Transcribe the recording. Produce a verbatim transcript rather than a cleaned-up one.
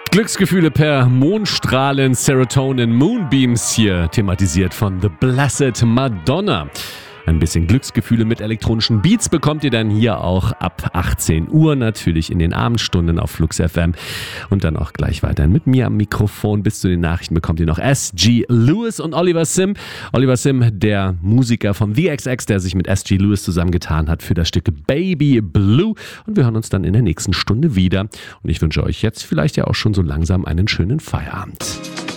Glücksgefühle per Mondstrahlen, Serotonin, Moonbeams hier thematisiert von The Blessed Madonna. Ein bisschen Glücksgefühle mit elektronischen Beats bekommt ihr dann hier auch ab achtzehn Uhr, natürlich in den Abendstunden auf Flux F M und dann auch gleich weiterhin mit mir am Mikrofon. Bis zu den Nachrichten bekommt ihr noch S G Lewis und Oliver Sim. Oliver Sim, der Musiker von The X X, der sich mit S G Lewis zusammengetan hat für das Stück Baby Blue. Und wir hören uns dann in der nächsten Stunde wieder. Und ich wünsche euch jetzt vielleicht ja auch schon so langsam einen schönen Feierabend.